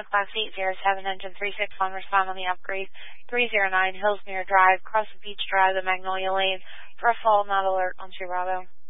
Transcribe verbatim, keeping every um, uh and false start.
a Class eight zero seven engine three six one, respond on the upgrade three zero nine Hillsmere Drive, Cross Beach Drive, the Magnolia Lane, for a fall not alert on two Bravo.